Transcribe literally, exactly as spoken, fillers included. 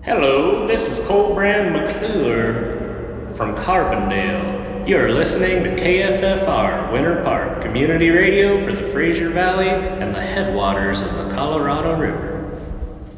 Hello, this is Colbrand McClure from Carbondale. You are listening to K F F R Winter Park Community Radio for the Fraser Valley and the headwaters of the Colorado River.